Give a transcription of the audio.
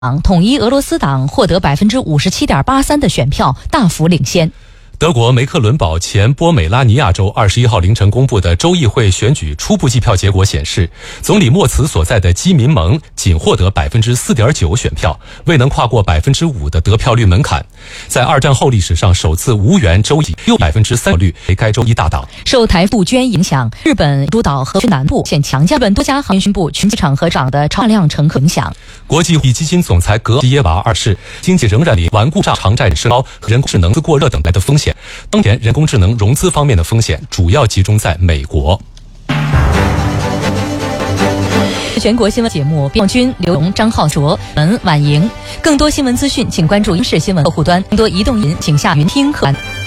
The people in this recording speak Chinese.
统一俄罗斯党获得57.83%的选票，大幅领先。 德国梅克伦堡前波美拉尼亚州21号凌晨公布的州议会选举初步计票结果显示，总理莫茨所在的基民盟仅获得4.9%选票，未能跨过5%的得票率门槛。在二战后历史上首次无缘州议又3%率为该州一大党。 受台杜鹃影响，日本诸岛和区南部现强降，日本多家航运宣布群机场和涨的超量乘客影响。 国际货币基金总裁格基耶娃二世，经济仍然里顽固偿债升高和人工智能过热等来的风险。当前人工智能融资方面的风险主要集中在美国。 全国新闻节目，边军、刘荣、张浩卓、婉莹。更多新闻资讯，请关注央视新闻客户端。更多移动音，请下云听客。